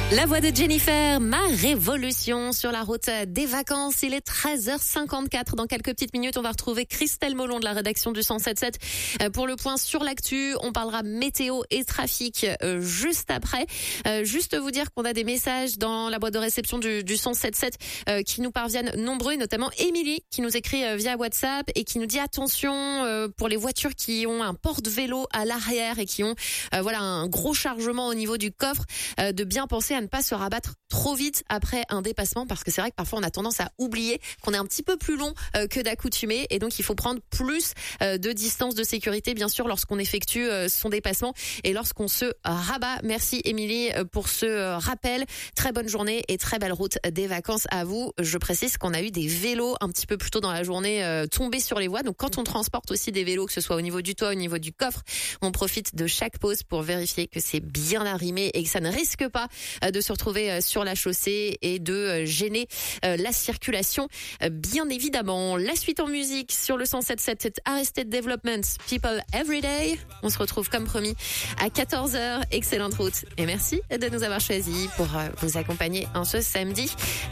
La voix de Jennifer, ma révolution sur la route des vacances. Il est 13h54. Dans quelques petites minutes, on va retrouver Christelle Molon de la rédaction du 107.7 pour le point sur l'actu. On parlera météo et trafic juste après. Juste vous dire qu'on a des messages dans la boîte de réception du 107.7 qui nous parviennent nombreux, notamment Émilie qui nous écrit via WhatsApp et qui nous dit attention pour les voitures qui ont un porte-vélo à l'arrière et qui ont un gros chargement au niveau du coffre, de bien penser à ne pas se rabattre trop vite après un dépassement, parce que c'est vrai que parfois on a tendance à oublier qu'on est un petit peu plus long que d'accoutumé, et donc il faut prendre plus de distance de sécurité bien sûr lorsqu'on effectue son dépassement et lorsqu'on se rabat. Merci Émilie pour ce rappel. Très bonne journée et très belle route des vacances à vous. Je précise qu'on a eu des vélos un petit peu plus tôt dans la journée tomber sur les voies, donc quand on transporte aussi des vélos, que ce soit au niveau du toit, au niveau du coffre, on profite de chaque pause pour vérifier que c'est bien arrimé et que ça ne risque pas de se retrouver sur la chaussée et de gêner la circulation. Bien évidemment, la suite en musique sur le 107.7, c'est Arrested Development, People Everyday. On se retrouve comme promis à 14h. Excellente route et merci de nous avoir choisis pour vous accompagner en ce samedi.